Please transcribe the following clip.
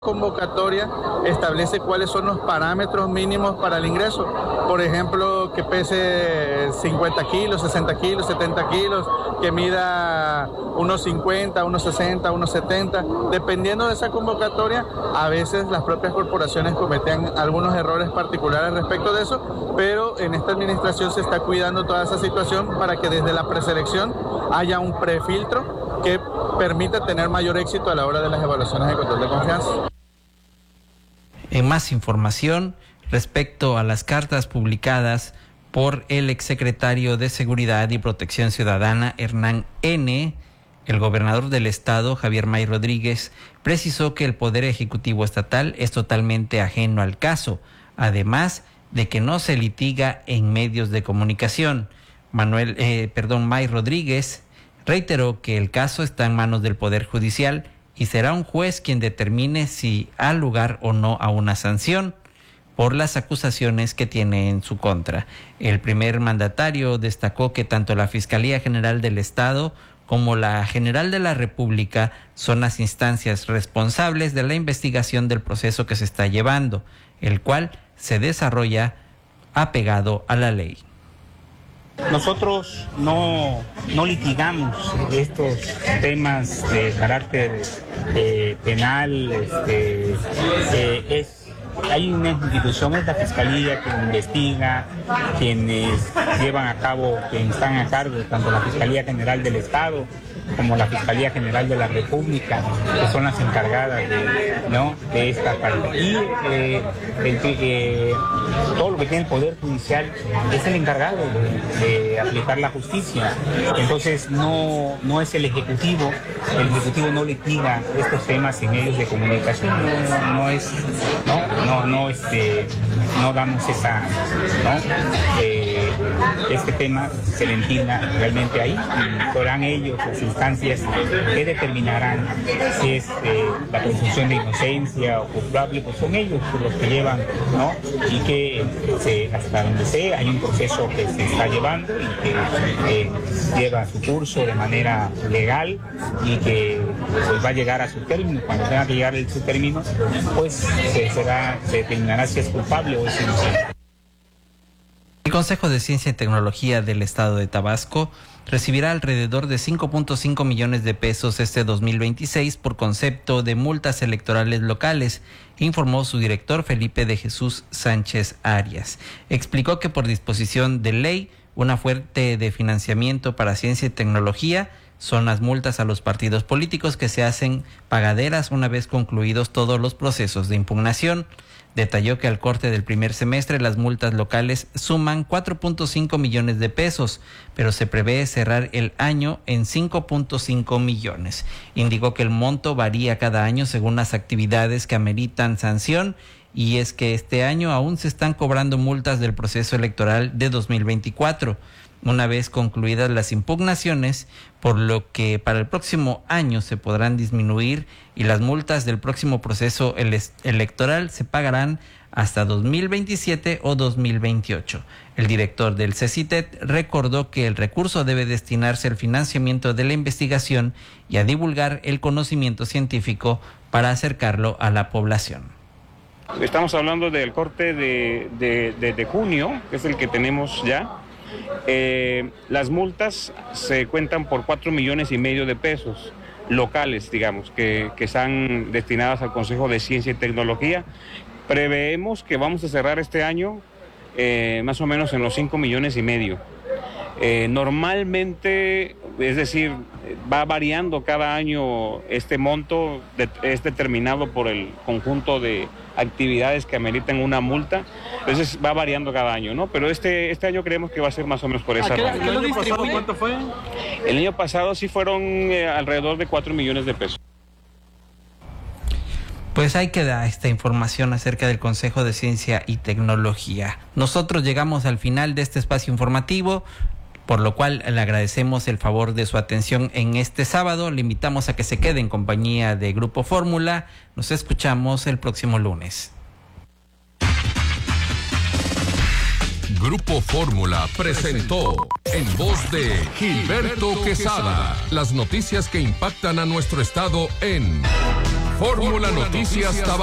Convocatoria establece cuáles son los parámetros mínimos para el ingreso. Por ejemplo, que pese 50 kilos, 60 kilos, 70 kilos, que mida unos 50, unos 60, unos 70. Dependiendo de esa convocatoria, a veces las propias corporaciones cometen algunos errores particulares respecto de eso, pero en esta administración se está cuidando toda esa situación para que desde la preselección haya un prefiltro que permita tener mayor éxito a la hora de las evaluaciones de control de confianza. En más información respecto a las cartas publicadas por el exsecretario de Seguridad y Protección Ciudadana, Hernán N., el gobernador del estado, Javier May Rodríguez, precisó que el Poder Ejecutivo Estatal es totalmente ajeno al caso, además de que no se litiga en medios de comunicación. May Rodríguez reiteró que el caso está en manos del Poder Judicial y será un juez quien determine si ha lugar o no a una sanción por las acusaciones que tiene en su contra. El primer mandatario destacó que tanto la Fiscalía General del Estado como la General de la República son las instancias responsables de la investigación del proceso que se está llevando, el cual se desarrolla apegado a la ley. Nosotros no litigamos estos temas de carácter penal. Hay una institución, es la Fiscalía, que investiga, quienes llevan a cabo, quienes están a cargo, tanto la Fiscalía General del Estado como la Fiscalía General de la República, que son las encargadas de esta parte. Y todo lo que tiene el Poder Judicial es el encargado de aplicar la justicia. Entonces no es el Ejecutivo no litiga estos temas en medios de comunicación, no damos esa, este tema se ventila realmente ahí, y serán ellos las instancias que determinarán si es la presunción de inocencia o culpable, pues son ellos los que llevan, y que hasta donde sea hay un proceso que se está llevando y que lleva su curso de manera legal y que pues va a llegar a su término. Cuando tenga que llegar a su término, pues se determinará si es culpable o es inocente. El Consejo de Ciencia y Tecnología del Estado de Tabasco recibirá alrededor de 5.5 millones de pesos este 2026 por concepto de multas electorales locales, informó su director Felipe de Jesús Sánchez Arias. Explicó que por disposición de ley, una fuente de financiamiento para ciencia y tecnología son las multas a los partidos políticos que se hacen pagaderas una vez concluidos todos los procesos de impugnación. Detalló que al corte del primer semestre las multas locales suman 4.5 millones de pesos, pero se prevé cerrar el año en 5.5 millones. Indicó que el monto varía cada año según las actividades que ameritan sanción, y es que este año aún se están cobrando multas del proceso electoral de 2024. Una vez concluidas las impugnaciones, por lo que para el próximo año se podrán disminuir y las multas del próximo proceso electoral se pagarán hasta 2027 o 2028. El director del CECITET recordó que el recurso debe destinarse al financiamiento de la investigación y a divulgar el conocimiento científico para acercarlo a la población. Estamos hablando del corte de junio, que es el que tenemos ya. Las multas se cuentan por 4,5 millones de pesos locales, digamos, que están destinadas al Consejo de Ciencia y Tecnología. Preveemos que vamos a cerrar este año más o menos en los 5,5 millones. Normalmente, es decir, va variando cada año este monto, es determinado por el conjunto de actividades que ameritan una multa, entonces va variando cada año, ¿no? Pero este año creemos que va a ser más o menos por esa rango. ¿El año pasado cuánto fue? El año pasado sí fueron alrededor de 4 millones de pesos. Pues ahí queda esta información acerca del Consejo de Ciencia y Tecnología. Nosotros llegamos al final de este espacio informativo, por lo cual le agradecemos el favor de su atención en este sábado. Le invitamos a que se quede en compañía de Grupo Fórmula. Nos escuchamos el próximo lunes. Grupo Fórmula presentó en voz de Gilberto Quesada las noticias que impactan a nuestro estado en Fórmula Noticias Tabasco.